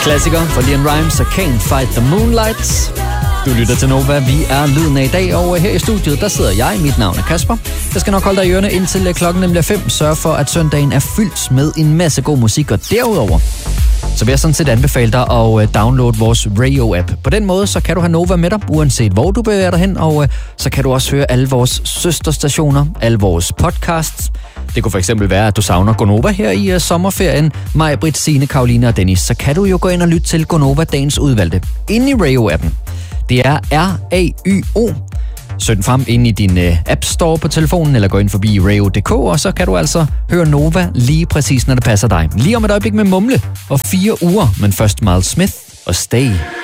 Klassiker for Leon Rimes og Can't Fight the Moonlight. Du lytter til Nova. Vi er lyden af i dag, og her i studiet, der sidder jeg. Mit navn er Kasper. Jeg skal nok holde dig i ørerne indtil klokken nemlig er 5. Sørg for, at søndagen er fyldt med en masse god musik, og derudover så vil jeg sådan set anbefale dig at downloade vores Radio-app. På den måde, så kan du have Nova med dig, uanset hvor du bevæger dig hen, og så kan du også høre alle vores søsterstationer, alle vores podcasts. Det kunne for eksempel være, at du savner Gonova her i sommerferien. Mig, Britt, Signe, Karoline og Dennis. Så kan du jo gå ind og lytte til Gonova, dagens udvalgte, inde i Radio-appen. Det er RAYO. Søg den frem ind i din App Store på telefonen, eller gå ind forbi radio.dk, og så kan du altså høre Nova lige præcis, når det passer dig. Lige om et øjeblik med Mumle og 4 uger, men først Miles Smith og Stay.